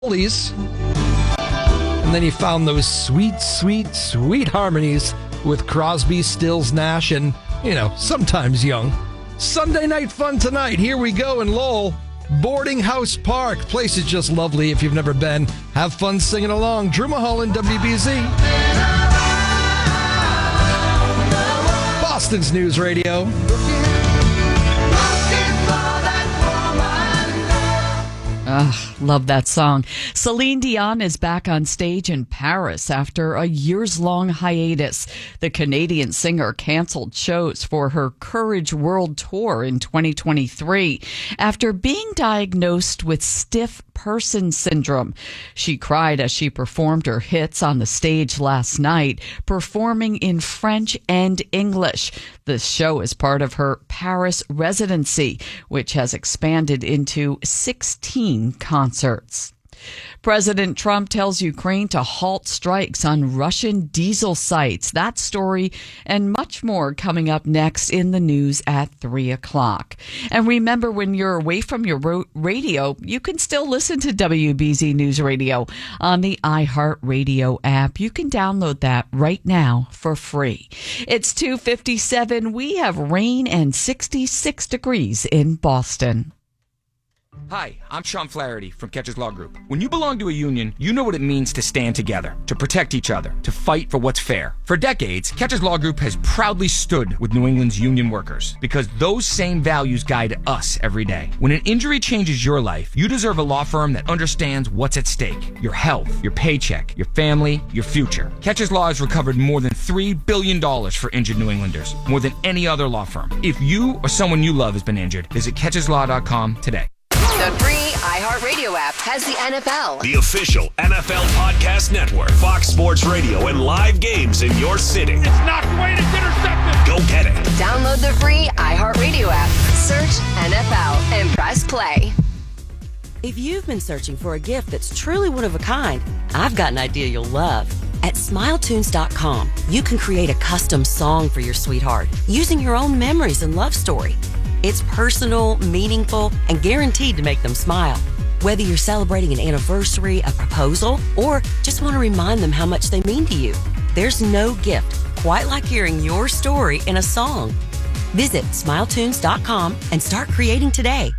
oldies. And then he found those sweet, sweet, sweet harmonies with Crosby, Stills, Nash, and, sometimes Young. Sunday night fun tonight. Here we go in Lowell. Boarding House Park. Place is just lovely if you've never been. Have fun singing along. Drew Mulholland, WBZ. Boston's News Radio. Love that song. Celine Dion is back on stage in Paris after a years-long hiatus. The Canadian singer canceled shows for her Courage World Tour in 2023 after being diagnosed with stiff person syndrome. She cried as she performed her hits on the stage last night, performing in French and English. This show is part of her Paris residency, which has expanded into 16 concerts. President Trump tells Ukraine to halt strikes on Russian diesel sites. That story and much more coming up next in the news at 3 o'clock. And remember, when you're away from your radio, you can still listen to WBZ News Radio on the iHeartRadio app. You can download that right now for free. It's 2:57. We have rain and 66 degrees in Boston. Hi, I'm Sean Flaherty from Catches Law Group. When you belong to a union, you know what it means to stand together, to protect each other, to fight for what's fair. For decades, Catches Law Group has proudly stood with New England's union workers because those same values guide us every day. When an injury changes your life, you deserve a law firm that understands what's at stake. Your health, your paycheck, your family, your future. Catches Law has recovered more than $3 billion for injured New Englanders, more than any other law firm. If you or someone you love has been injured, visit catcheslaw.com today. The free iHeartRadio app has the NFL, the official NFL podcast network, Fox Sports Radio, and live games in your city. It's knocked away and it's intercepted. Go get it. Download the free iHeartRadio app, search NFL, and press play. If you've been searching for a gift that's truly one of a kind, I've got an idea you'll love. At SmileTunes.com, you can create a custom song for your sweetheart using your own memories and love story. It's personal, meaningful, and guaranteed to make them smile. Whether you're celebrating an anniversary, a proposal, or just want to remind them how much they mean to you, there's no gift quite like hearing your story in a song. Visit SmileTunes.com and start creating today.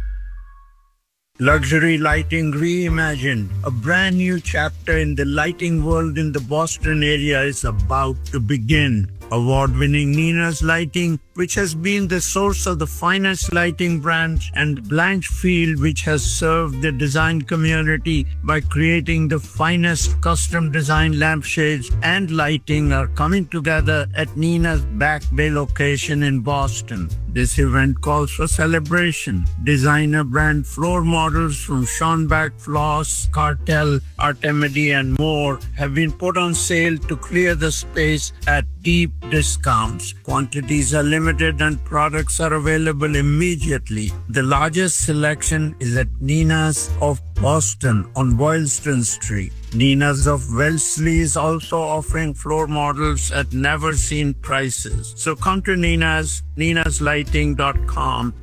Luxury lighting reimagined. A brand new chapter in the lighting world in the Boston area is about to begin. Award-winning Nina's Lighting, which has been the source of the finest lighting brands, and Blanchfield, which has served the design community by creating the finest custom design lampshades and lighting, are coming together at Nina's Back Bay location in Boston. This event calls for celebration. Designer brand floor models from Schonbach Floss, Cartel, Artemidi, and more have been put on sale to clear the space at deep discounts. Quantities are limited and products are available immediately. The largest selection is at Nina's of Boston on Boylston Street. Nina's of Wellesley is also offering floor models at never-seen prices. So come to Nina's, ninaslighting.com,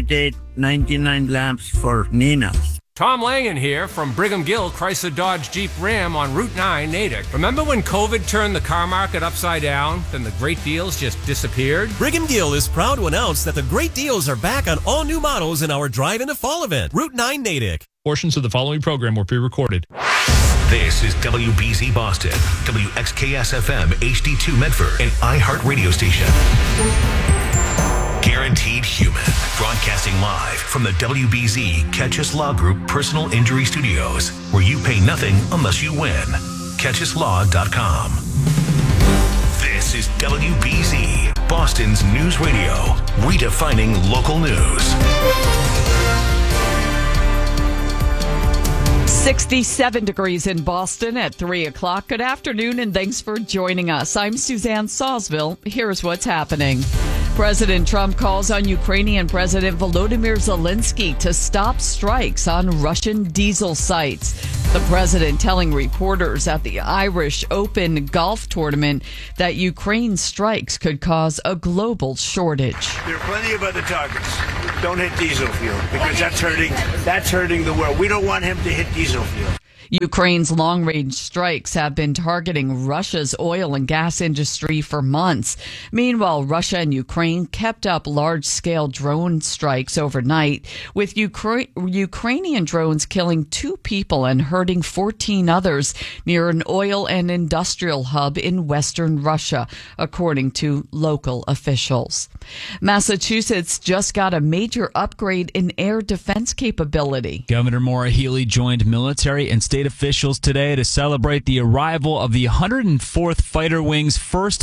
888-99 lamps for Nina's. Tom Langen here from Brigham Gill Chrysler Dodge Jeep Ram on Route 9, Natick. Remember when COVID turned the car market upside down? Then the great deals just disappeared? Brigham Gill is proud to announce that the great deals are back on all new models in our Drive Into Fall event, Route 9, Natick. Portions of the following program were pre-recorded. This is WBZ Boston, WXKS-FM, HD2 Medford, and iHeart Radio Station. Guaranteed Human, broadcasting live from the WBZ Catches Law Group Personal Injury Studios, where you pay nothing unless you win. CatchesLaw.com. This is WBZ, Boston's news radio, redefining local news. 67 degrees in Boston at 3 o'clock. Good afternoon, and thanks for joining us. I'm Suzanne Sawsville. Here's what's happening. President Trump calls on Ukrainian President Volodymyr Zelensky to stop strikes on Russian diesel sites. The president telling reporters at the Irish Open golf tournament that Ukraine's strikes could cause a global shortage. There are plenty of other targets. Don't hit diesel fuel because that's hurting the world. We don't want him to hit diesel fuel. Ukraine's long-range strikes have been targeting Russia's oil and gas industry for months. Meanwhile, Russia and Ukraine kept up large-scale drone strikes overnight, with Ukrainian drones killing 2 people and hurting 14 others near an oil and industrial hub in western Russia, according to local officials. Massachusetts just got a major upgrade in air defense capability. Governor Maura Healey joined military and state officials today to celebrate the arrival of the 104th Fighter Wing's first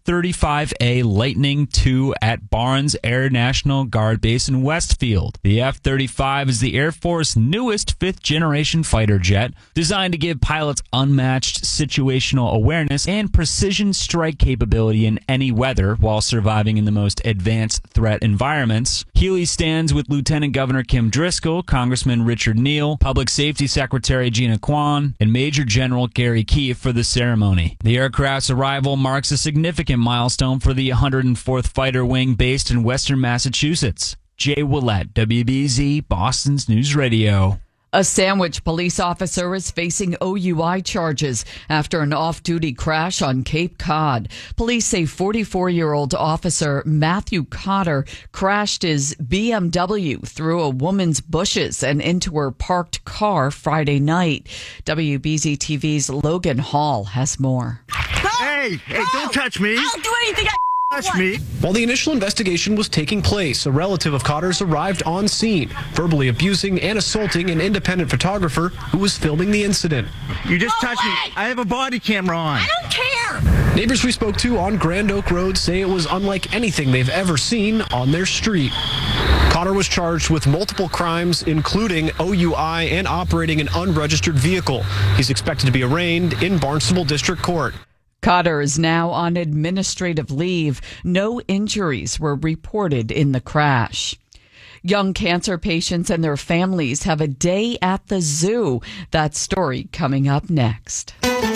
F-35A Lightning II at Barnes Air National Guard Base in Westfield. The F-35 is the Air Force's newest fifth-generation fighter jet, designed to give pilots unmatched situational awareness and precision strike capability in any weather while surviving in the most advanced threat environments. Healey stands with Lieutenant Governor Kim Driscoll, Congressman Richard Neal, Public Safety Secretary Gina Kwan, and Major General Gary Keefe for the ceremony. The aircraft's arrival marks a significant milestone for the 104th Fighter Wing based in western Massachusetts. Jay Willett, WBZ, Boston's News Radio. A Sandwich police officer is facing OUI charges after an off-duty crash on Cape Cod. Police say 44-year-old officer Matthew Cotter crashed his BMW through a woman's bushes and into her parked car Friday night. WBZ TV's Logan Hall has more. Hey, don't touch me. I don't do anything. Touch me. While the initial investigation was taking place, a relative of Cotter's arrived on scene, verbally abusing and assaulting an independent photographer who was filming the incident. You just touched me. I have a body camera on. I don't care. Neighbors we spoke to on Grand Oak Road say it was unlike anything they've ever seen on their street. Cotter was charged with multiple crimes, including OUI and operating an unregistered vehicle. He's expected to be arraigned in Barnstable District Court. Cotter is now on administrative leave. No injuries were reported in the crash. Young cancer patients and their families have a day at the zoo. That story coming up next.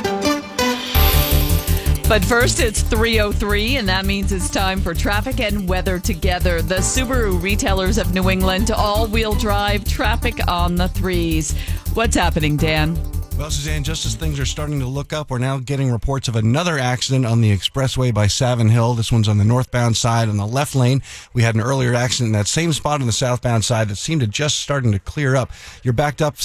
But first, it's 3:03, and that means it's time for traffic and weather together. The Subaru Retailers of New England all-wheel drive traffic on the threes. What's happening, Dan? Well, Suzanne, just as things are starting to look up, we're now getting reports of another accident on the expressway by Savin Hill. This one's on the northbound side on the left lane. We had an earlier accident in that same spot on the southbound side that seemed to just starting to clear up. You're backed up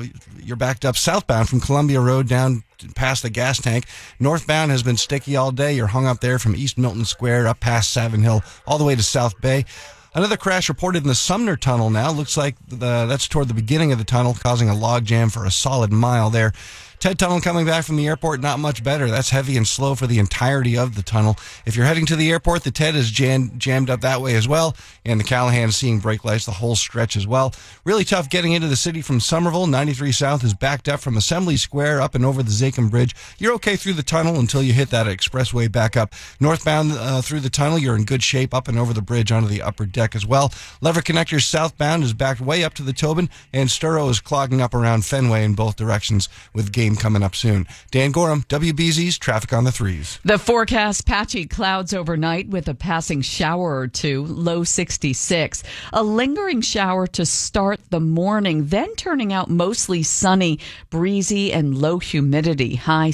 southbound from Columbia Road down past the gas tank. Northbound has been sticky all day. You're hung up there from East Milton Square up past Savin Hill all the way to South Bay. Another crash reported in the Sumner Tunnel now. Looks like that's toward the beginning of the tunnel, causing a log jam for a solid mile there. Ted Tunnel coming back from the airport, not much better. That's heavy and slow for the entirety of the tunnel. If you're heading to the airport, the Ted is jammed up that way as well, and the Callahan is seeing brake lights the whole stretch as well. Really tough getting into the city from Somerville. 93 South is backed up from Assembly Square up and over the Zakim Bridge. You're okay through the tunnel until you hit that expressway back up. Northbound through the tunnel, you're in good shape up and over the bridge onto the upper deck as well. Lever Connector southbound is backed way up to the Tobin, and Sturrow is clogging up around Fenway in both directions with game coming up soon. Dan Gorham, WBZ's Traffic on the Threes. The forecast, patchy clouds overnight with a passing shower or two, low 66. A lingering shower to start the morning, then turning out mostly sunny, breezy, and low humidity, high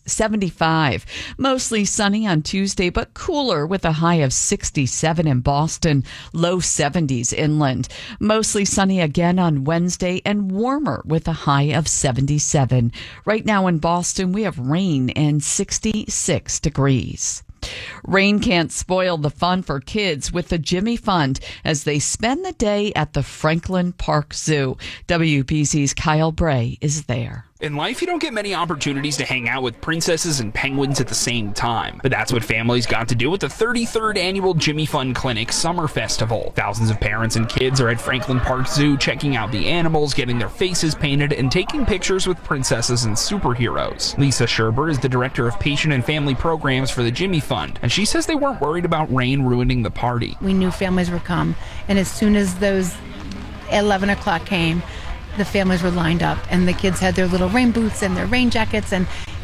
75. Mostly sunny on Tuesday, but cooler with a high of 67 in Boston, low 70s inland. Mostly sunny again on Wednesday and warmer with a high of 77. Right now in Boston, we have rain and 66 degrees. Rain can't spoil the fun for kids with the Jimmy Fund as they spend the day at the Franklin Park Zoo. WBZ's Kyle Bray is there. In life, you don't get many opportunities to hang out with princesses and penguins at the same time. But that's what families got to do with the 33rd annual Jimmy Fund Clinic Summer Festival. Thousands of parents and kids are at Franklin Park Zoo checking out the animals, getting their faces painted, and taking pictures with princesses and superheroes. Lisa Scherber is the director of patient and family programs for the Jimmy Fund, and she says they weren't worried about rain ruining the party. We knew families would come, and as soon as those 11 o'clock came, the families were lined up, and the kids had their little rain boots and their rain jackets, and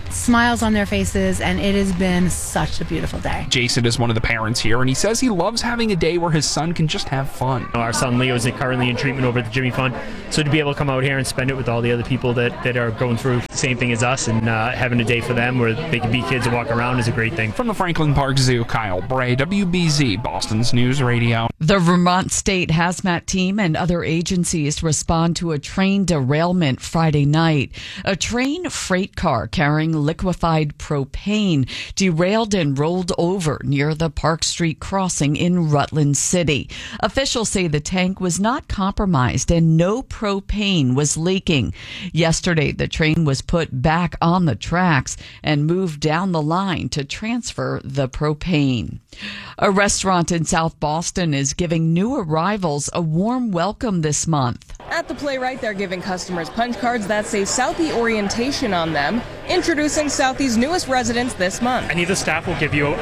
smiles on their faces, and it has been such a beautiful day. Jason is one of the parents here, and he says he loves having a day where his son can just have fun. Our son Leo is currently in treatment over at the Jimmy Fund, so to be able to come out here and spend it with all the other people that are going through the same thing as us and having a day for them where they can be kids and walk around is a great thing. From the Franklin Park Zoo, Kyle Bray, WBZ, Boston's News Radio. The Vermont State Hazmat Team and other agencies respond to a train derailment Friday night. A train freight car carrying liquefied propane derailed and rolled over near the Park Street crossing in Rutland City. Officials say the tank was not compromised and no propane was leaking. Yesterday, the train was put back on the tracks and moved down the line to transfer the propane. A restaurant in South Boston is giving new arrivals a warm welcome this month. At the Playwright, they're giving customers punch cards that say Southie orientation on them, introducing Southie's newest residents this month. Any of the staff will give you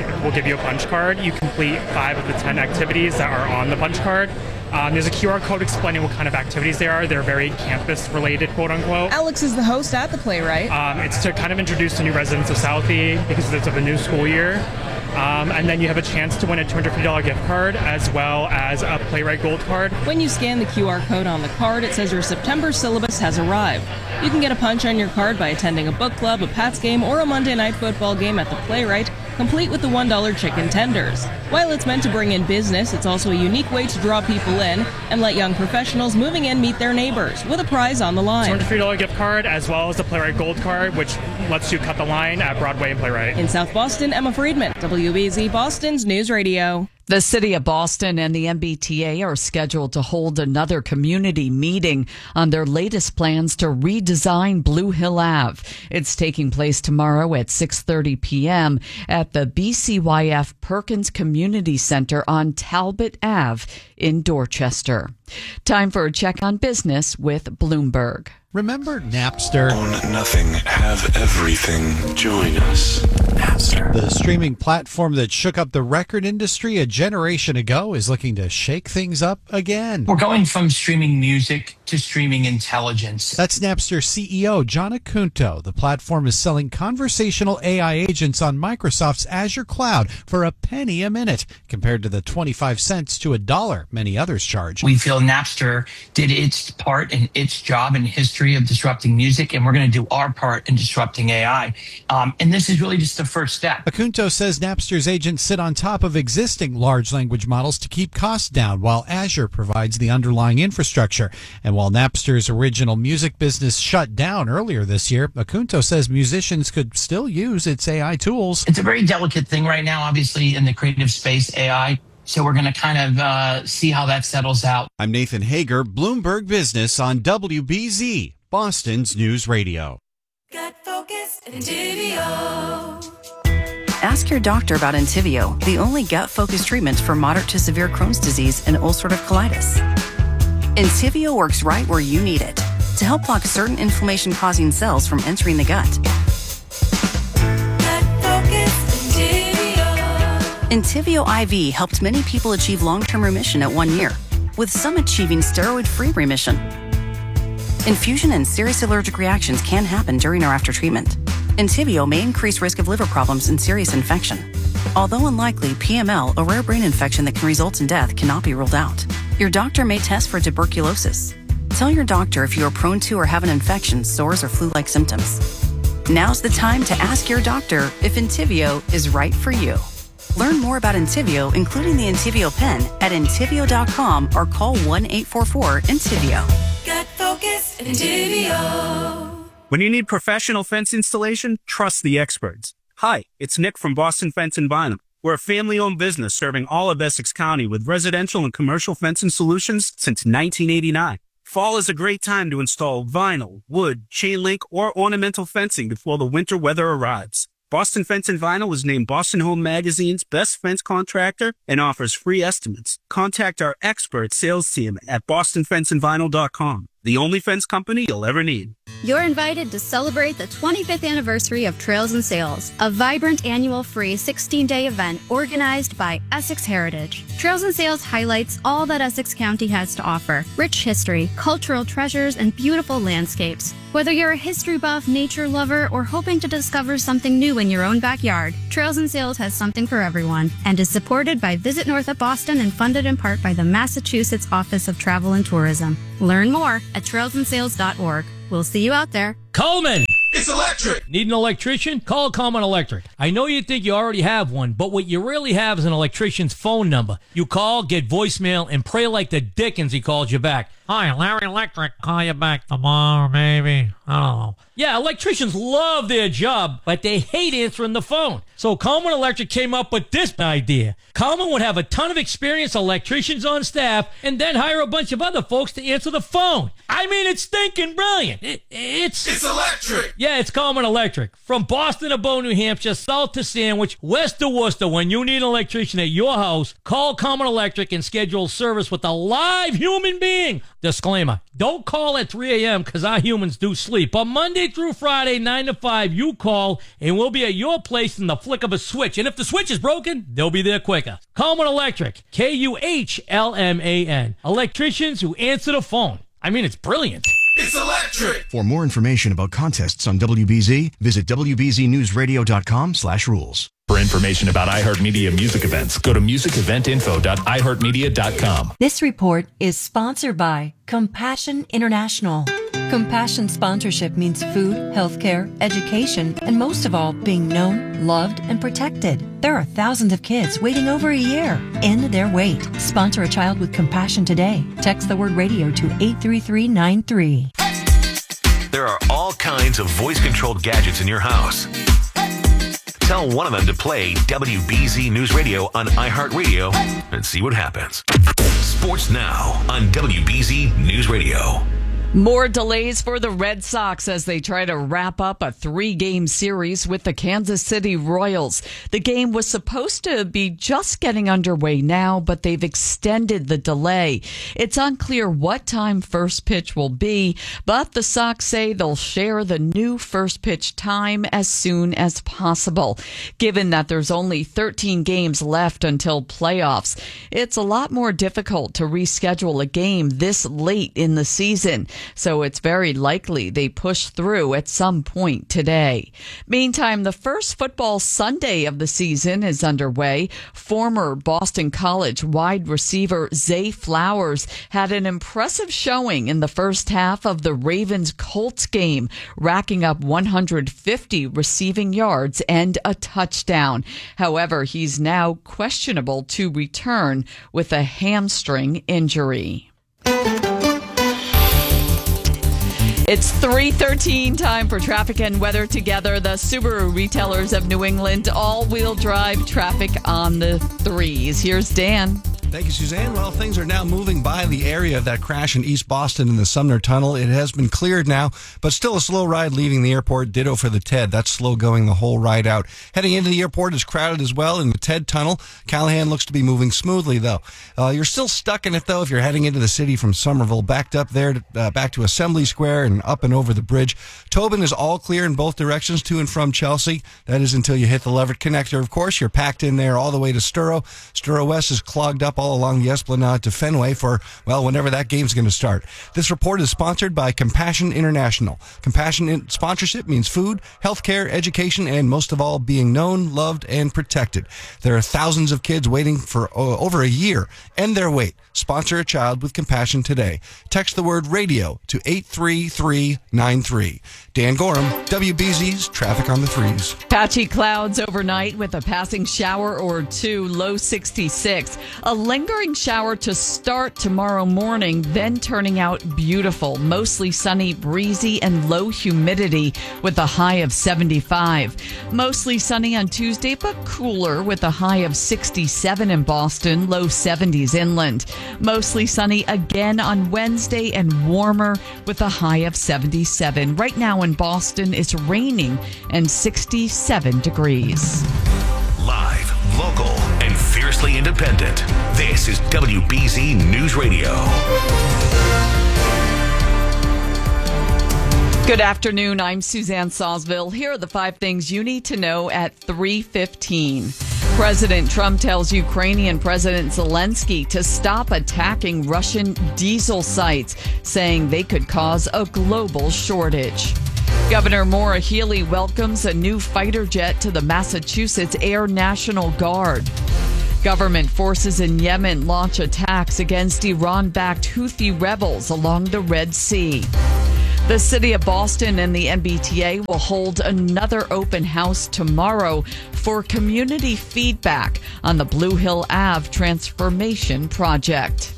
a punch card. You complete 5 of the 10 activities that are on the punch card. There's a QR code explaining what kind of activities they are. They're very campus-related, quote-unquote. Alex is the host at the Playwright. It's to kind of introduce the new residents of Southie because it's of the new school year. And then you have a chance to win a $250 gift card as well as a Playwright Gold card. When you scan the QR code on the card, it says your September syllabus has arrived. You can get a punch on your card by attending a book club, a Pats game, or a Monday night football game at the Playwright, complete with the $1 chicken tenders. While it's meant to bring in business, it's also a unique way to draw people in and let young professionals moving in meet their neighbors with a prize on the line. $250 gift card as well as the Playwright Gold card, which lets you cut the line at Broadway and Playwright. In South Boston, Emma Friedman, WBZ Boston's News Radio. The City of Boston and the MBTA are scheduled to hold another community meeting on their latest plans to redesign Blue Hill Ave. It's taking place tomorrow at 6:30 p.m. at the BCYF Perkins Community Center on Talbot Ave in Dorchester. Time for a check on business with Bloomberg. Remember Napster? Own nothing, have everything. Join us. Napster. The streaming platform that shook up the record industry a generation ago is looking to shake things up again. We're going from streaming music to streaming intelligence. That's Napster CEO John Acunto. The platform is selling conversational AI agents on Microsoft's Azure cloud for a penny a minute, compared to the 25 cents to $1 many others charge. We feel Napster did its part and its job in history of disrupting music, and we're going to do our part in disrupting AI. And this is really just the first step. Acunto says Napster's agents sit on top of existing large language models to keep costs down, while Azure provides the underlying infrastructure. And while Napster's original music business shut down earlier this year, Acunto says musicians could still use its AI tools. It's a very delicate thing right now, obviously, in the creative space, AI. So we're going to kind of see how that settles out. I'm Nathan Hager, Bloomberg Business on WBZ, Boston's News Radio. Gut Focus Entivio. Ask your doctor about Entivio, the only gut-focused treatment for moderate to severe Crohn's disease and ulcerative colitis. Entivio works right where you need it to help block certain inflammation-causing cells from entering the gut. Entivio IV helped many people achieve long-term remission at 1 year, with some achieving steroid-free remission. Infusion and serious allergic reactions can happen during or after treatment. Entivio may increase risk of liver problems and serious infection. Although unlikely, PML, a rare brain infection that can result in death, cannot be ruled out. Your doctor may test for tuberculosis. Tell your doctor if you are prone to or have an infection, sores, or flu-like symptoms. Now's the time to ask your doctor if Entivio is right for you. Learn more about Entivio, including the Entivio pen, at Entivio.com or call 1-844-ENTIVIO. Gut Focus Entivio. When you need professional fence installation, trust the experts. Hi, it's Nick from Boston Fence and Vinyl. We're a family-owned business serving all of Essex County with residential and commercial fencing solutions since 1989. Fall is a great time to install vinyl, wood, chain link, or ornamental fencing before the winter weather arrives. Boston Fence and Vinyl is named Boston Home Magazine's best fence contractor and offers free estimates. Contact our expert sales team at bostonfenceandvinyl.com, the only fence company you'll ever need. You're invited to celebrate the 25th anniversary of Trails and Sales, a vibrant annual free 16-day event organized by Essex Heritage. Trails and Sales highlights all that Essex County has to offer: rich history, cultural treasures, and beautiful landscapes. Whether you're a history buff, nature lover, or hoping to discover something new in your own backyard, Trails and Sales has something for everyone and is supported by Visit North of Boston and funded in part by the Massachusetts Office of Travel and Tourism. Learn more at trailsandsales.org. We'll see you out there. Coleman! It's electric! Need an electrician? Call Coleman Electric. I know you think you already have one, but what you really have is an electrician's phone number. You call, get voicemail, and pray like the dickens he calls you back. Hi, Larry Electric. Call you back tomorrow, maybe. I don't know. Yeah, electricians love their job, but they hate answering the phone. So Coleman Electric came up with this idea. Coleman would have a ton of experienced electricians on staff and then hire a bunch of other folks to answer the phone. I mean, it's stinking brilliant. It's electric! Yeah, it's Coleman Electric. From Boston to Bow, New Hampshire, south to Sandwich, west to Worcester, when you need an electrician at your house, call Coleman Electric and schedule service with a live human being. Disclaimer, don't call at 3 a.m. because our humans do sleep. But Monday through Friday, 9 to 5, you call and we'll be at your place in the flick of a switch. And if the switch is broken, they'll be there quicker. Coleman Electric, Kuhlman. Electricians who answer the phone. I mean, it's brilliant. It's electric! For more information about contests on WBZ, visit WBZNewsRadio.com/rules. For information about iHeartMedia music events, go to musiceventinfo.iheartmedia.com. This report is sponsored by Compassion International. Compassion sponsorship means food, healthcare, education, and most of all, being known, loved, and protected. There are thousands of kids waiting over a year. End their wait. Sponsor a child with compassion today. Text the word radio to 83393. There are all kinds of voice-controlled gadgets in your house. Tell one of them to play WBZ News Radio on iHeartRadio and see what happens. Sports now on WBZ News Radio. More delays for the Red Sox as they try to wrap up a 3-game series with the Kansas City Royals. The game was supposed to be just getting underway now, but they've extended the delay. It's unclear what time first pitch will be, but the Sox say they'll share the new first pitch time as soon as possible. Given that there's only 13 games left until playoffs, it's a lot more difficult to reschedule a game this late in the season. So it's very likely they push through at some point today. Meantime, the first football Sunday of the season is underway. Former Boston College wide receiver Zay Flowers had an impressive showing in the first half of the Ravens-Colts game, racking up 150 receiving yards and a touchdown. However, he's now questionable to return with a hamstring injury. It's 3:13, time for traffic and weather together. The Subaru retailers of New England, all-wheel drive traffic on the threes. Here's Dan. Thank you, Suzanne. Well, things are now moving by the area of that crash in East Boston in the Sumner Tunnel. It has been cleared now, but still a slow ride leaving the airport. Ditto for the TED. That's slow going the whole ride out. Heading into the airport is crowded as well in the TED Tunnel. Callahan looks to be moving smoothly, though. You're still stuck in it, though, if you're heading into the city from Somerville. Backed up there, back to Assembly Square and up and over the bridge. Tobin is all clear in both directions to and from Chelsea. That is until you hit the Leverett Connector, of course. You're packed in there all the way to Sturo. Sturo West is clogged up all along the Esplanade to Fenway for, well, whenever that game's going to start. This report is sponsored by Compassion International. Compassion sponsorship means food, healthcare, education, and most of all, being known, loved, and protected. There are thousands of kids waiting for over a year. End their wait. Sponsor a child with compassion today. Text the word radio to 83393. Dan Gorham, WBZ's Traffic on the Threes. Patchy clouds overnight with a passing shower or two, low 66. A lingering shower to start tomorrow morning, then turning out beautiful. Mostly sunny, breezy, and low humidity with a high of 75. Mostly sunny on Tuesday, but cooler with a high of 67 in Boston, low 70s inland. Mostly sunny again on Wednesday and warmer with a high of 77. Right now in Boston, it's raining and 67 degrees. Live, local, and fiercely independent. This is WBZ News Radio. Good afternoon. I'm Suzanne Sawsville. Here are the 5 things you need to know at 3:15. President Trump tells Ukrainian President Zelensky to stop attacking Russian diesel sites, saying they could cause a global shortage. Governor Maura Healey welcomes a new fighter jet to the Massachusetts Air National Guard. Government forces in Yemen launch attacks against Iran-backed Houthi rebels along the Red Sea. The city of Boston and the MBTA will hold another open house tomorrow for community feedback on the Blue Hill Ave transformation project.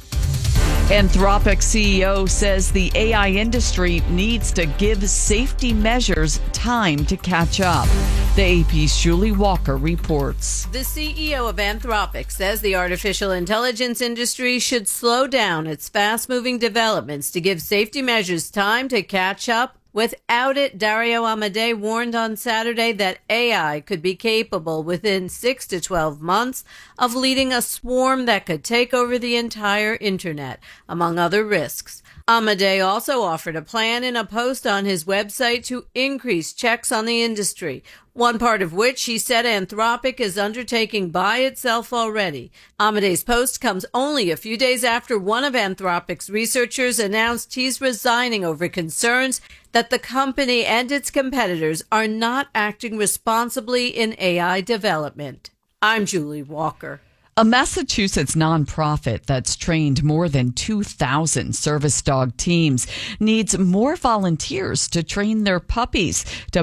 Anthropic CEO says the AI industry needs to give safety measures time to catch up. The AP's Julie Walker reports. The CEO of Anthropic says the artificial intelligence industry should slow down its fast-moving developments to give safety measures time to catch up. Without it, Dario Amodei warned on Saturday that AI could be capable within 6 to 12 months of leading a swarm that could take over the entire internet, among other risks. Amodei also offered a plan in a post on his website to increase checks on the industry, one part of which he said Anthropic is undertaking by itself already. Amodei's post comes only a few days after one of Anthropic's researchers announced he's resigning over concerns that the company and its competitors are not acting responsibly in AI development. I'm Julie Walker. A Massachusetts nonprofit that's trained more than 2,000 service dog teams needs more volunteers to train their puppies.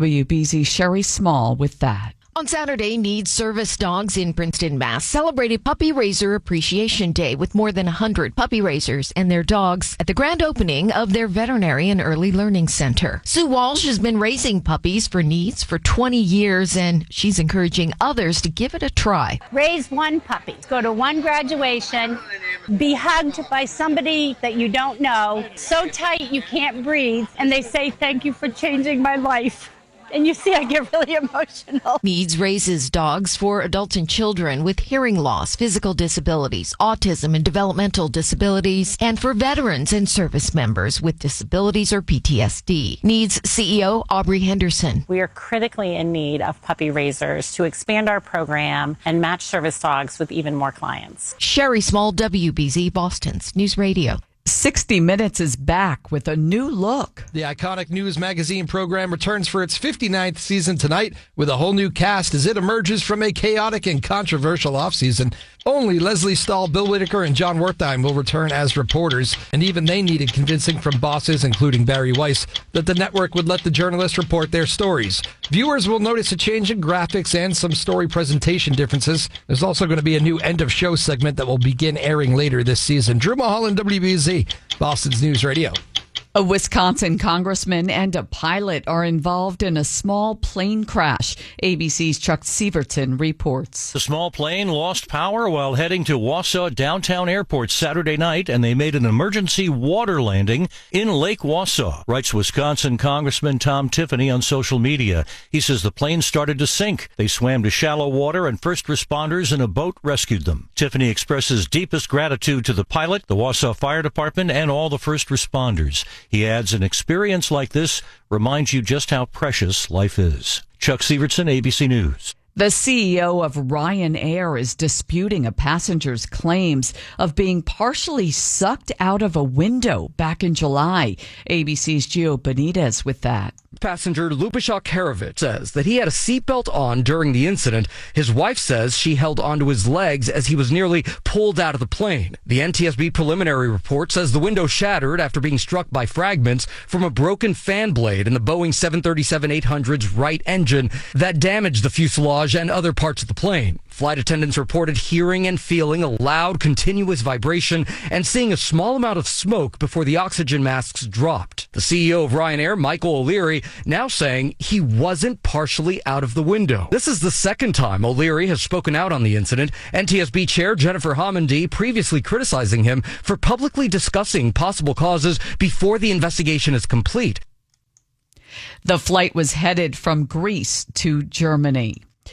WBZ Sherry Small with that. On Saturday, Needs Service Dogs in Princeton, Mass. celebrated Puppy Raiser Appreciation Day with more than 100 puppy raisers and their dogs at the grand opening of their Veterinary and Early Learning Center. Sue Walsh has been raising puppies for Needs for 20 years, and she's encouraging others to give it a try. Raise one puppy, go to one graduation, be hugged by somebody that you don't know, so tight you can't breathe, and they say, "Thank you for changing my life." And you see, I get really emotional. Needs raises dogs for adults and children with hearing loss, physical disabilities, autism, and developmental disabilities, and for veterans and service members with disabilities or PTSD. Needs CEO Aubrey Henderson. We are critically in need of puppy raisers to expand our program and match service dogs with even more clients. Sherry Small, WBZ, Boston's News Radio. 60 Minutes is back with a new look. The iconic news magazine program returns for its 59th season tonight with a whole new cast as it emerges from a chaotic and controversial offseason. Only Leslie Stahl, Bill Whitaker, and John Wertheim will return as reporters, and even they needed convincing from bosses, including Barry Weiss, that the network would let the journalists report their stories. Viewers will notice a change in graphics and some story presentation differences. There's also going to be a new end-of-show segment that will begin airing later this season. Drew Mulholland, WBZ, Boston's News Radio. A Wisconsin congressman and a pilot are involved in a small plane crash. ABC's Chuck Sievertson reports. The small plane lost power while heading to Wausau Downtown Airport Saturday night, and they made an emergency water landing in Lake Wausau, writes Wisconsin Congressman Tom Tiffany on social media. He says the plane started to sink. They swam to shallow water, and first responders in a boat rescued them. Tiffany expresses deepest gratitude to the pilot, the Wausau Fire Department, and all the first responders. He adds, an experience like this reminds you just how precious life is. Chuck Sievertson, ABC News. The CEO of Ryanair is disputing a passenger's claims of being partially sucked out of a window back in July. ABC's Gio Benitez with that. Passenger Lupashok Karavich says that he had a seatbelt on during the incident. His wife says she held onto his legs as he was nearly pulled out of the plane. The NTSB preliminary report says the window shattered after being struck by fragments from a broken fan blade in the Boeing 737-800's right engine that damaged the fuselage and other parts of the plane. Flight attendants reported hearing and feeling a loud, continuous vibration and seeing a small amount of smoke before the oxygen masks dropped. The CEO of Ryanair, Michael O'Leary, now saying he wasn't partially out of the window. This is the second time O'Leary has spoken out on the incident. NTSB Chair Jennifer Homendy previously criticizing him for publicly discussing possible causes before the investigation is complete. The flight was headed from Greece to Germany.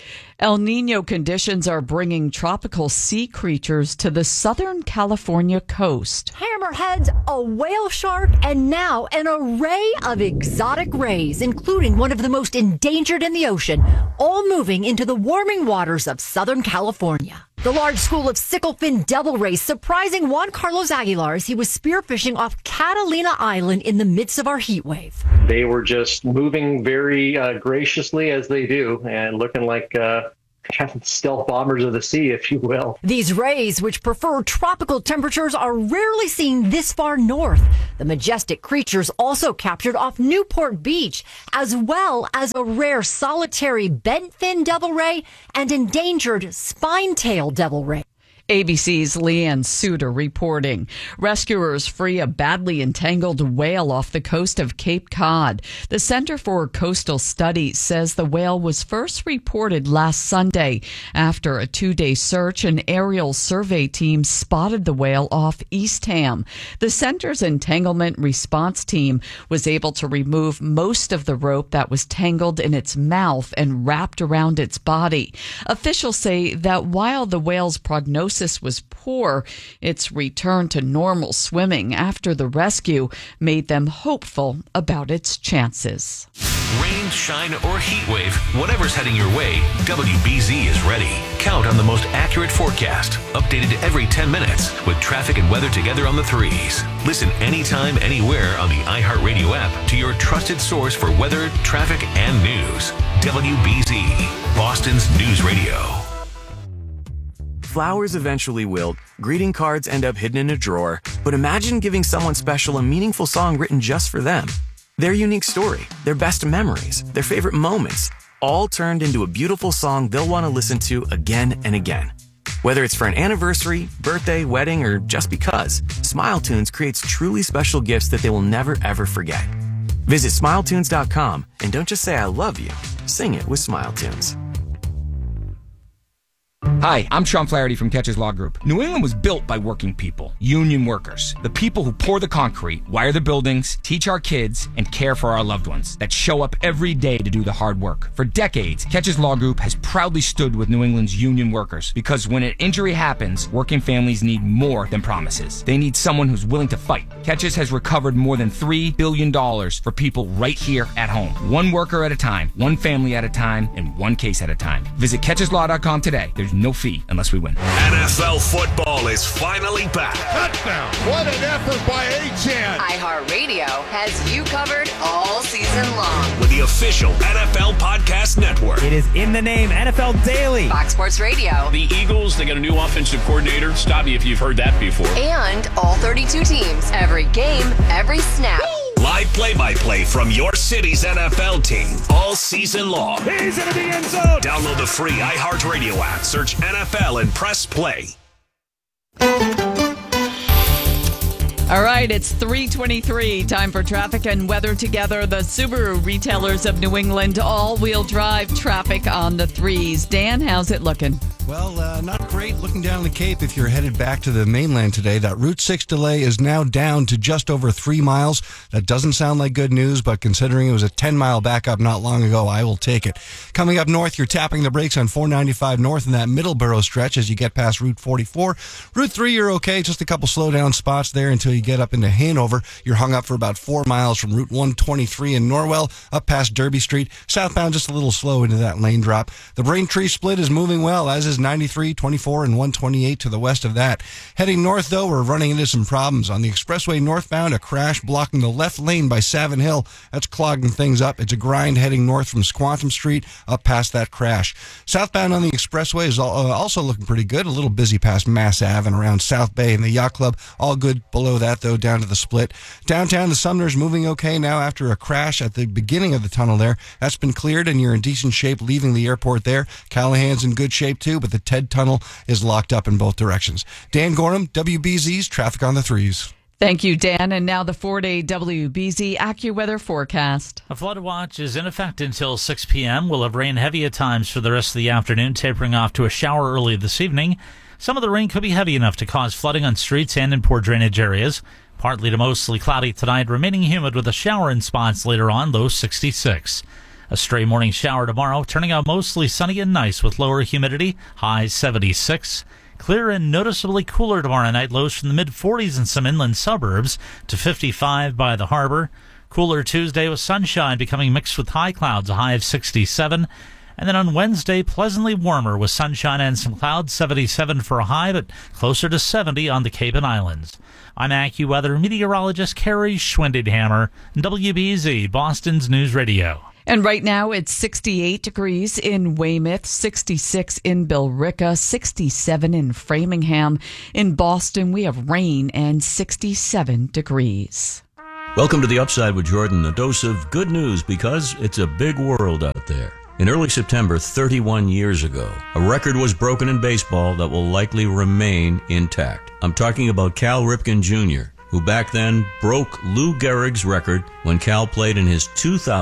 El Nino conditions are bringing tropical sea creatures to the Southern California coast. Hammerheads, a whale shark, and now an array of exotic rays, including one of the most endangered in the ocean, all moving into the warming waters of Southern California. The large school of sicklefin devil rays surprising Juan Carlos Aguilar as he was spearfishing off Catalina Island in the midst of our heat wave. They were just moving very graciously as they do and looking like stealth bombers of the sea, if you will. These rays, which prefer tropical temperatures, are rarely seen this far north. The majestic creatures also captured off Newport Beach, as well as a rare solitary bent-fin devil ray and endangered spine-tail devil ray. ABC's Leanne Suter reporting. Rescuers free a badly entangled whale off the coast of Cape Cod. The Center for Coastal Studies says the whale was first reported last Sunday. After a 2-day search, an aerial survey team spotted the whale off Eastham. The center's entanglement response team was able to remove most of the rope that was tangled in its mouth and wrapped around its body. Officials say that while the whale's prognosis was poor, its return to normal swimming after the rescue made them hopeful about its chances. Rain, shine, or heat wave, whatever's heading your way, WBZ is ready. Count on the most accurate forecast, updated every 10 minutes, with traffic and weather together on the threes. Listen anytime, anywhere on the iHeartRadio app to your trusted source for weather, traffic, and news. WBZ, Boston's News Radio. Flowers eventually wilt, greeting cards end up hidden in a drawer, but imagine giving someone special a meaningful song written just for them. Their unique story, their best memories, their favorite moments, all turned into a beautiful song they'll want to listen to again and again. Whether it's for an anniversary, birthday, wedding, or just because, Smile Tunes creates truly special gifts that they will never ever forget. Visit SmileTunes.com and don't just say I love you, sing it with Smile Tunes. Hi, I'm Sean Flaherty from Catches Law Group. New England was built by working people, union workers, the people who pour the concrete, wire the buildings, teach our kids, and care for our loved ones, that show up every day to do the hard work. For decades, Catches Law Group has proudly stood with New England's union workers because when an injury happens, working families need more than promises. They need someone who's willing to fight. Catches has recovered more than $3 billion for people right here at home. One worker at a time, one family at a time, and one case at a time. Visit CatchesLaw.com today. There's no fee unless we win. NFL football is finally back. Touchdown. What an effort by Achane. iHeartRadio has you covered all season long. With the official NFL Podcast Network. It is in the name, NFL Daily. Fox Sports Radio. The Eagles, they got a new offensive coordinator. Stop me if you've heard that before. And all 32 teams. Every game, every snap. Live play-by-play from your city's NFL team all season long. He's into the end zone. Download the free iHeartRadio app. Search NFL and press play. All right, it's 3:23. Time for traffic and weather together. The Subaru retailers of New England, all-wheel drive traffic on the threes. Dan, how's it looking? Well, not great. Looking down the Cape, if you're headed back to the mainland today, that Route 6 delay is now down to just over 3 miles. That doesn't sound like good news, but considering it was a 10-mile backup not long ago, I will take it. Coming up north, you're tapping the brakes on 495 north in that Middleborough stretch as you get past Route 44. Route 3, you're okay. Just a couple slow-down spots there until you get up into Hanover. You're hung up for about 4 miles from Route 123 in Norwell up past Derby Street. Southbound, just a little slow into that lane drop. The Braintree split is moving well, as is 93, 24, and 128 to the west of that. Heading north, though, we're running into some problems. On the expressway northbound, a crash blocking the left lane by Savin Hill. That's clogging things up. It's a grind heading north from Squantum Street up past that crash. Southbound on the expressway is also looking pretty good. A little busy past Mass Ave and around South Bay and the Yacht Club. All good below that, though, down to the split. Downtown, the Sumner's moving okay now after a crash at the beginning of the tunnel there. That's been cleared, and you're in decent shape leaving the airport there. Callahan's in good shape, too, but the Ted Tunnel is locked up in both directions. Dan Gorham, WBZ's Traffic on the Threes. Thank you, Dan. And now the 4-day WBZ AccuWeather forecast. A flood watch is in effect until 6 p.m. We'll have rain heavy at times for the rest of the afternoon, tapering off to a shower early this evening. Some of the rain could be heavy enough to cause flooding on streets and in poor drainage areas. Partly to mostly cloudy tonight, remaining humid with a shower in spots later on, low 66. A stray morning shower tomorrow, turning out mostly sunny and nice with lower humidity, high 76. Clear and noticeably cooler tomorrow night, lows from the mid-40s in some inland suburbs to 55 by the harbor. Cooler Tuesday with sunshine becoming mixed with high clouds, a high of 67. And then on Wednesday, pleasantly warmer with sunshine and some clouds, 77 for a high, but closer to 70 on the Cape and Islands. I'm AccuWeather meteorologist Carrie Schwindhammer, WBZ, Boston's News Radio. And right now it's 68 degrees in Weymouth, 66 in Billerica, 67 in Framingham. In Boston, we have rain and 67 degrees. Welcome to The Upside with Jordan, a dose of good news because it's a big world out there. In early September, 31 years ago, a record was broken in baseball that will likely remain intact. I'm talking about Cal Ripken Jr., who back then broke Lou Gehrig's record when Cal played in his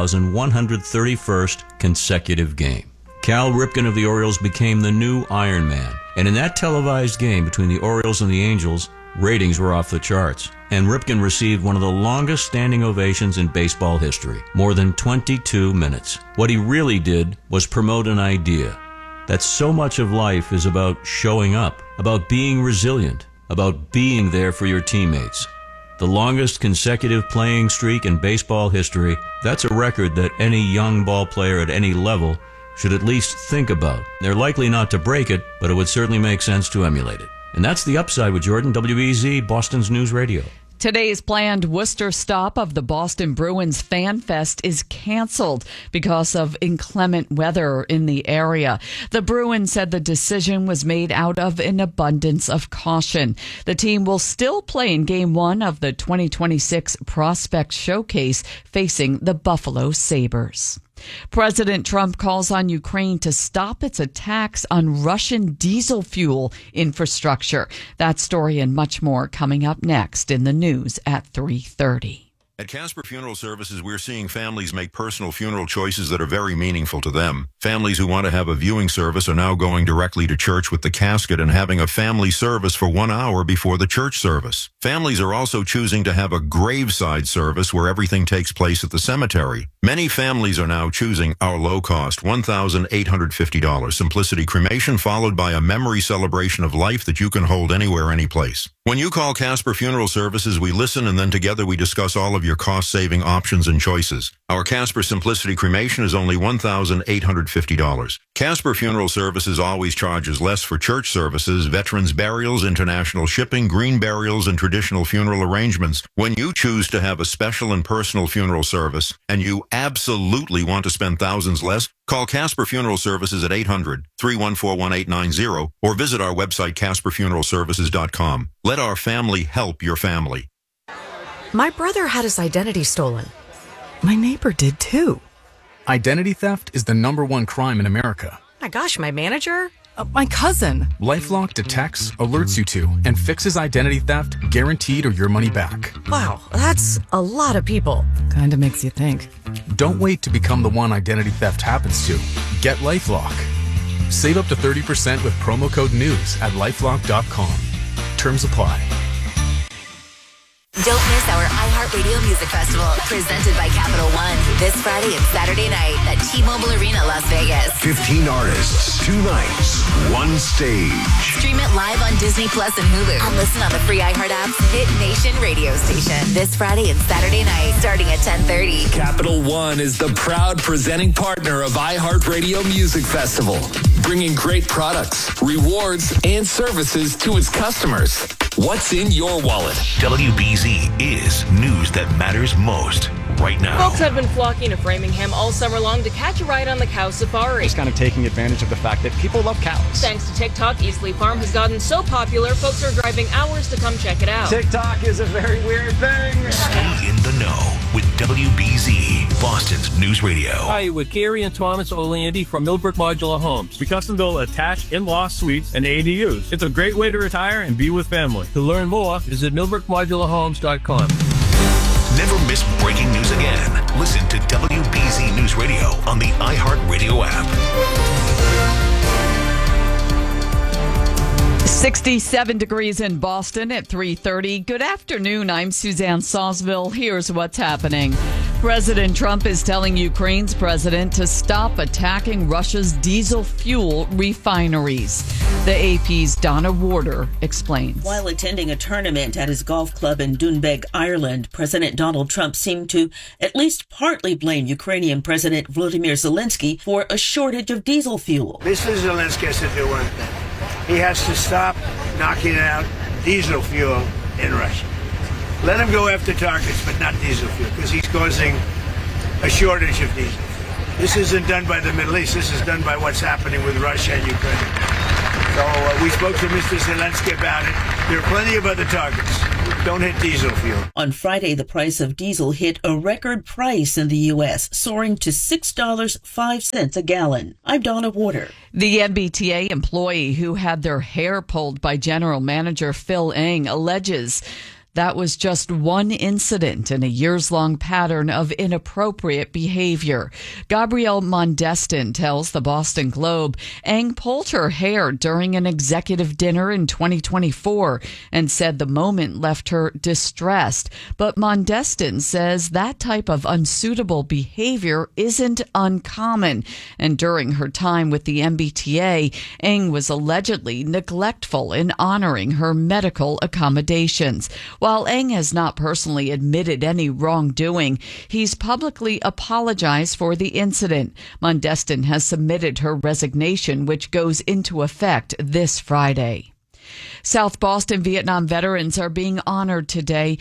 2,131st consecutive game. Cal Ripken of the Orioles became the new Iron Man, and in that televised game between the Orioles and the Angels, ratings were off the charts, and Ripken received one of the longest standing ovations in baseball history, more than 22 minutes. What he really did was promote an idea that so much of life is about showing up, about being resilient, about being there for your teammates. The longest consecutive playing streak in baseball history, that's a record that any young ball player at any level should at least think about. They're likely not to break it, but it would certainly make sense to emulate it. And that's The Upside with Jordan, WBZ, Boston's News Radio. Today's planned Worcester stop of the Boston Bruins Fan Fest is canceled because of inclement weather in the area. The Bruins said the decision was made out of an abundance of caution. The team will still play in Game 1 of the 2026 Prospect Showcase facing the Buffalo Sabres. President Trump calls on Ukraine to stop its attacks on Russian diesel fuel infrastructure. That story and much more coming up next in the news at 3:30. At Casper Funeral Services, we're seeing families make personal funeral choices that are very meaningful to them. Families who want to have a viewing service are now going directly to church with the casket and having a family service for 1 hour before the church service. Families are also choosing to have a graveside service where everything takes place at the cemetery. Many families are now choosing our low-cost $1,850 Simplicity Cremation, followed by a memory celebration of life that you can hold anywhere, anyplace. When you call Casper Funeral Services, we listen and then together we discuss all of your cost-saving options and choices. Our Casper Simplicity Cremation is only $1,850. Casper Funeral Services always charges less for church services, veterans burials, international shipping, green burials, and traditional funeral arrangements. When you choose to have a special and personal funeral service, and you absolutely want to spend thousands less, call Casper Funeral Services at 800-314-1890 or visit our website, CasperFuneralServices.com. Let our family help your family. My brother had his identity stolen. My neighbor did too. Identity theft is the #1 crime in America. My gosh, my manager? My cousin. LifeLock detects, alerts you to, and fixes identity theft, guaranteed or your money back. Wow, that's a lot of people. Kinda makes you think. Don't wait to become the one identity theft happens to. Get LifeLock. Save up to 30% with promo code NEWS at LifeLock.com. Terms apply. Don't miss our iHeartRadio Music Festival, presented by Capital One, this Friday and Saturday night at T-Mobile Arena, Las Vegas. 15 artists, 2 nights, 1 stage. Stream it live on Disney Plus and Hulu, and listen on the free iHeart app's Hit Nation radio station this Friday and Saturday night, starting at 10:30. Capital One is the proud presenting partner of iHeartRadio Music Festival, bringing great products, rewards, and services to its customers. What's in your wallet? WBZ is news that matters most right now. Folks have been flocking to Framingham all summer long to catch a ride on the cow safari. Just kind of taking advantage of the fact that people love cows. Thanks to TikTok, Eastleigh Farm has gotten so popular, folks are driving hours to come check it out. TikTok is a very weird thing. Stay in the know with WBZ, Boston's News Radio. Hi, with Carrie and Thomas O'Landy from Millbrook Modular Homes. We custom build attached in-law suites and ADUs. It's a great way to retire and be with family. To learn more, visit millbrookmodularhomes.com. Never miss breaking news again. Listen to WBZ News Radio on the iHeartRadio app. 67 degrees in Boston at 3:30. Good afternoon. I'm Suzanne Sawsville. Here's what's happening. President Trump is telling Ukraine's president to stop attacking Russia's diesel fuel refineries. The AP's Donna Warder explains. While attending a tournament at his golf club in Doonbeg, Ireland, President Donald Trump seemed to at least partly blame Ukrainian President Volodymyr Zelensky for a shortage of diesel fuel. Mr. Zelensky has to do one thing. He has to stop knocking out diesel fuel in Russia. Let him go after targets, but not diesel fuel, because he's causing a shortage of diesel fuel. This isn't done by the Middle East. This is done by what's happening with Russia and Ukraine. So we spoke to Mr. Zelensky about it. There are plenty of other targets. Don't hit diesel fuel. On Friday, the price of diesel hit a record price in the U.S., soaring to $6.05 a gallon. I'm Donna Warder. The MBTA employee who had their hair pulled by General Manager Phil Eng alleges that was just one incident in a years-long pattern of inappropriate behavior. Gabrielle Mondestin tells the Boston Globe Eng pulled her hair during an executive dinner in 2024 and said the moment left her distressed. But Mondestin says that type of unsuitable behavior isn't uncommon. And during her time with the MBTA, Eng was allegedly neglectful in honoring her medical accommodations. While Eng has not personally admitted any wrongdoing, he's publicly apologized for the incident. Mondestin has submitted her resignation, which goes into effect this Friday. South Boston Vietnam veterans are being honored today,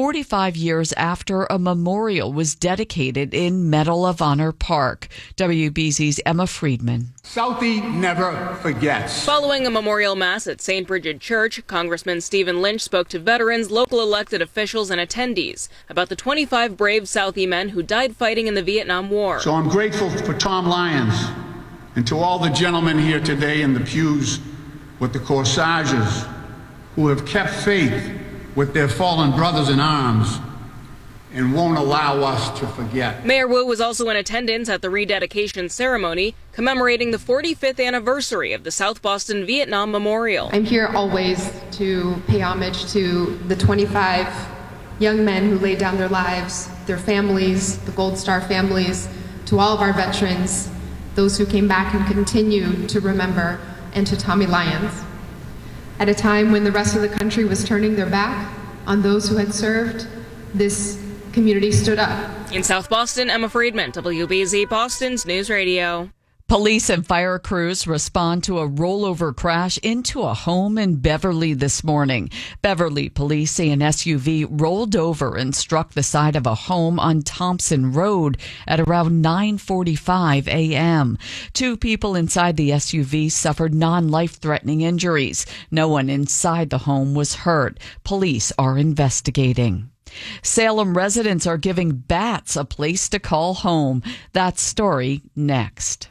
45 years after a memorial was dedicated in Medal of Honor Park. WBZ's Emma Friedman. Southie never forgets. Following a memorial mass at St. Bridget Church, Congressman Stephen Lynch spoke to veterans, local elected officials, and attendees about the 25 brave Southie men who died fighting in the Vietnam War. So I'm grateful for Tom Lyons and to all the gentlemen here today in the pews with the corsages who have kept faith with their fallen brothers in arms and won't allow us to forget. Mayor Wu was also in attendance at the rededication ceremony commemorating the 45th anniversary of the South Boston Vietnam Memorial. I'm here always to pay homage to the 25 young men who laid down their lives, their families, the Gold Star families, to all of our veterans, those who came back and continue to remember, and to Tommy Lyons. At a time when the rest of the country was turning their back on those who had served, this community stood up. In South Boston, Emma Friedman, WBZ Boston's News Radio. Police and fire crews respond to a rollover crash into a home in Beverly this morning. Beverly police say an SUV rolled over and struck the side of a home on Thompson Road at around 9:45 a.m. 2 people inside the SUV suffered non-life-threatening injuries. No one inside the home was hurt. Police are investigating. Salem residents are giving bats a place to call home. That story next.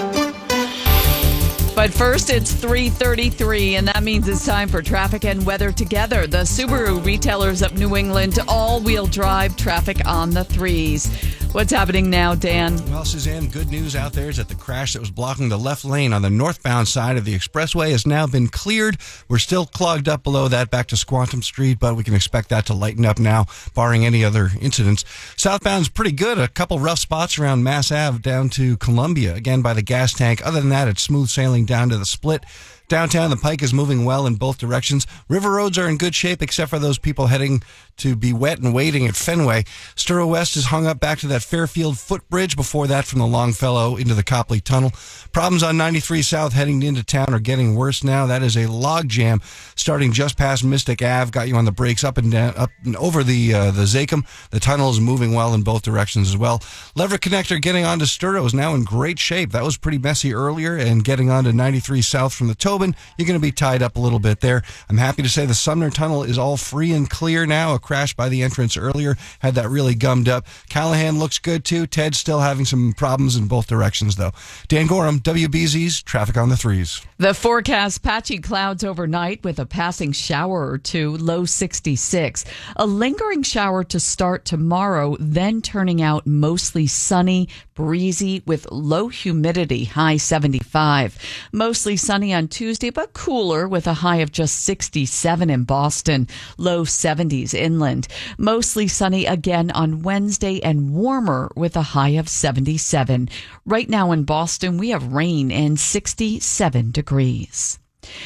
But first, it's 3:33, and that means it's time for traffic and weather together. The Subaru retailers of New England, all-wheel drive traffic on the 3s. What's happening now, Dan? Well, Suzanne, good news out there is that the crash that was blocking the left lane on the northbound side of the expressway has now been cleared. We're still clogged up below that back to Squantum Street, but we can expect that to lighten up now, barring any other incidents. Southbound's pretty good. A couple rough spots around Mass Ave down to Columbia, again by the gas tank. Other than that, it's smooth sailing down to the Split. Downtown, the Pike is moving well in both directions. River roads are in good shape, except for those people heading to be wet and waiting at Fenway. Sturrow West is hung up back to that Fairfield footbridge. Before that, from the Longfellow into the Copley Tunnel. Problems on 93 South heading into town are getting worse now. That is a log jam starting just past Mystic Ave. Got you on the brakes up and down, up and over the Zachem. The tunnel is moving well in both directions as well. Leverett Connector getting onto Sturrow is now in great shape. That was pretty messy earlier, and getting onto 93 South from the Tobin, you're going to be tied up a little bit there. I'm happy to say the Sumner Tunnel is all free and clear now. A crash by the entrance earlier had that really gummed up. Callahan looks looks good too. Ted's still having some problems in both directions though. Dan Gorham, WBZ's Traffic on the 3s. The forecast, patchy clouds overnight with a passing shower or two, low 66. A lingering shower to start tomorrow, then turning out mostly sunny, breezy with low humidity, high 75. Mostly sunny on Tuesday, but cooler with a high of just 67 in Boston, low 70s inland. Mostly sunny again on Wednesday and warmer with a high of 77. Right now in Boston, we have rain and 67 degrees.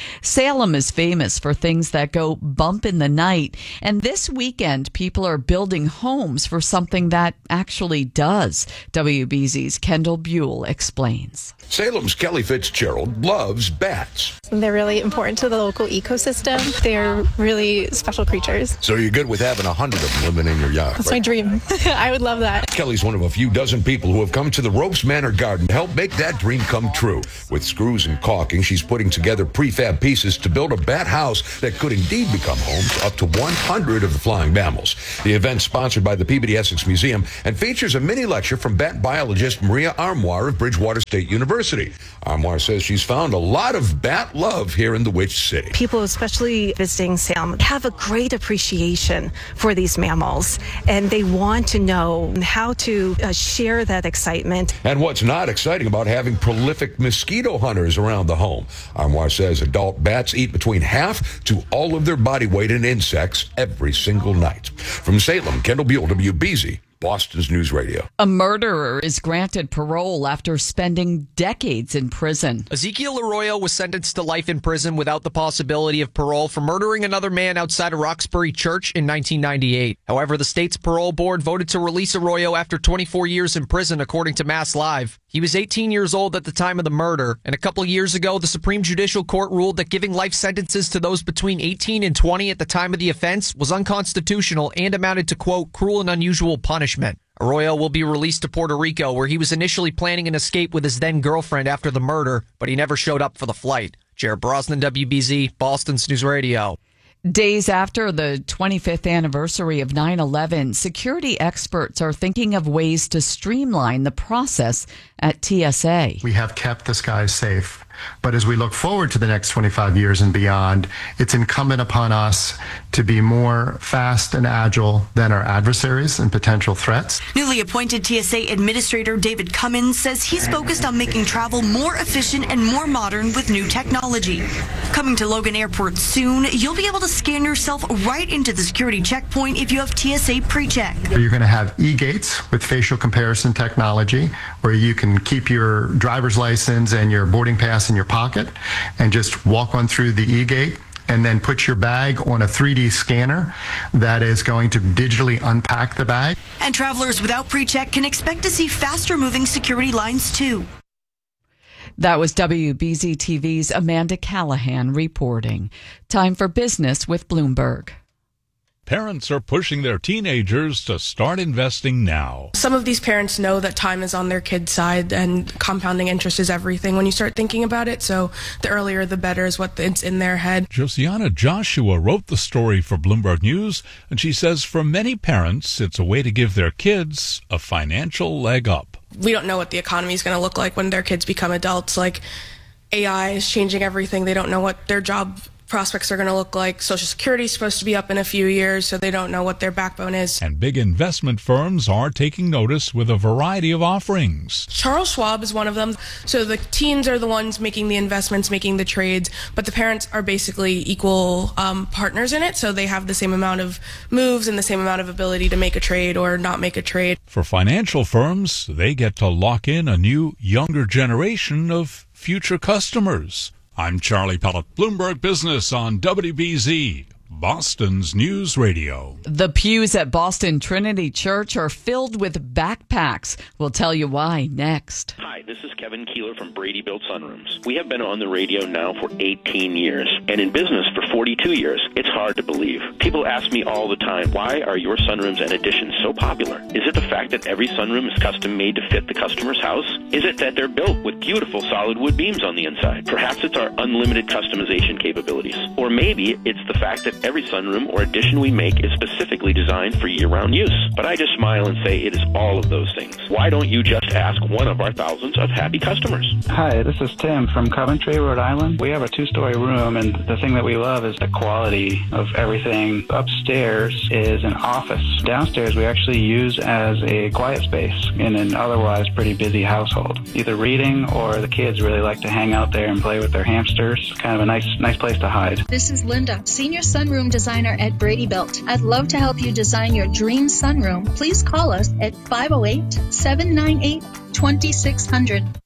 Salem is famous for things that go bump in the night, and this weekend people are building homes for something that actually does. WBZ's Kendall Buell explains. Salem's Kelly Fitzgerald loves bats. They're really important to the local ecosystem. They're really special creatures. So you're good with having 100 of them living in your yard, That's right? my dream. I would love that. Kelly's one of a few dozen people who have come to the Ropes Manor Garden to help make that dream come true. With screws and caulking, she's putting together prefab pieces to build a bat house that could indeed become home to up to 100 of the flying mammals. The event's sponsored by the Peabody Essex Museum and features a mini lecture from bat biologist Maria Armoire of Bridgewater State University. Armoire says she's found a lot of bat love here in the Witch City. People, especially visiting Salem, have a great appreciation for these mammals, and they want to know how to share that excitement. And what's not exciting about having prolific mosquito hunters around the home? Armoire says adult bats eat between half to all of their body weight in insects every single night. From Salem, Kendall Buell, WBZ, Boston's News Radio. A murderer is granted parole after spending decades in prison. Ezekiel Arroyo was sentenced to life in prison without the possibility of parole for murdering another man outside of Roxbury Church in 1998. However, the state's parole board voted to release Arroyo after 24 years in prison, according to Mass Live. He was 18 years old at the time of the murder, and a couple years ago, the Supreme Judicial Court ruled that giving life sentences to those between 18 and 20 at the time of the offense was unconstitutional and amounted to, quote, cruel and unusual punishment. Arroyo will be released to Puerto Rico, where he was initially planning an escape with his then-girlfriend after the murder, but he never showed up for the flight. Jared Brosnan, WBZ, Boston's News Radio. Days after the 25th anniversary of 9/11, security experts are thinking of ways to streamline the process at TSA. We have kept the skies safe. But as we look forward to the next 25 years and beyond, it's incumbent upon us to be more fast and agile than our adversaries and potential threats. Newly appointed TSA Administrator David Cummins says he's focused on making travel more efficient and more modern with new technology. Coming to Logan Airport soon, you'll be able to scan yourself right into the security checkpoint if you have TSA PreCheck. You're going to have e-gates with facial comparison technology where you can keep your driver's license and your boarding pass in your pocket and just walk on through the e-gate and then put your bag on a 3D scanner that is going to digitally unpack the bag. And travelers without PreCheck can expect to see faster moving security lines too. That was WBZ TV's Amanda Callahan reporting. Time for business with Bloomberg. Parents are pushing their teenagers to start investing now. Some of these parents know that time is on their kids' side and compounding interest is everything when you start thinking about it. So the earlier the better is it's in their head. Josiana Joshua wrote the story for Bloomberg News, and she says for many parents, it's a way to give their kids a financial leg up. We don't know what the economy is going to look like when their kids become adults. Like AI is changing everything. They don't know what their job prospects are going to look like. Social Security is supposed to be up in a few years, so they don't know what their backbone is. And big investment firms are taking notice with a variety of offerings. Charles Schwab is one of them. So the teens are the ones making the investments, making the trades, but the parents are basically equal partners in it, so they have the same amount of moves and the same amount of ability to make a trade or not make a trade. For financial firms, they get to lock in a new, younger generation of future customers. I'm Charlie Pellet, Bloomberg Business on WBZ, Boston's News Radio. The pews at Boston Trinity Church are filled with backpacks. We'll tell you why next. Hi, this is Kevin Keeler from Brady Built Sunrooms. We have been on the radio now for 18 years, and in business for 42 years. It's hard to believe. People ask me all the time, why are your sunrooms and additions so popular? Is it the fact that every sunroom is custom made to fit the customer's house? Is it that they're built with beautiful solid wood beams on the inside? Perhaps it's our unlimited customization capabilities. Or maybe it's the fact that every sunroom or addition we make is specifically designed for year-round use. But I just smile and say it is all of those things. Why don't you just ask one of our thousands of happy customers? Hi, this is Tim from Coventry, Rhode Island. We have a 2-story room, and the thing that we love is the quality of everything. Upstairs is an office. Downstairs we actually use as a quiet space in an otherwise pretty busy household. Either reading or the kids really like to hang out there and play with their hamsters. Kind of a nice place to hide. This is Linda, Senior Sunroom Designer at Brady Built. I'd love to help you design your dream sunroom. Please call us at 508-798-2600.